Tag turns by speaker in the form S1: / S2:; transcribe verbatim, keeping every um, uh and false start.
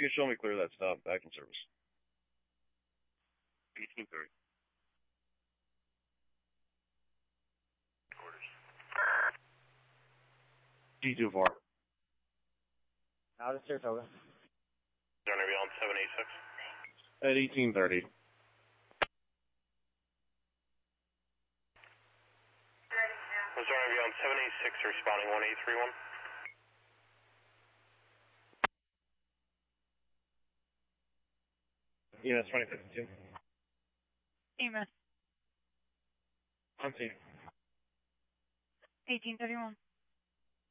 S1: you can show me clear that stop, back in service.
S2: eighteen thirty.
S1: G two four.
S3: Out of Saratoga.
S2: They're going to be on seven eighty-six.
S1: At eighteen thirty.
S2: Was going to be on seven eighty-six, responding one eight three one.
S1: E M S twenty fifty-two.
S4: E M S
S1: On scene.
S4: eighteen thirty-one.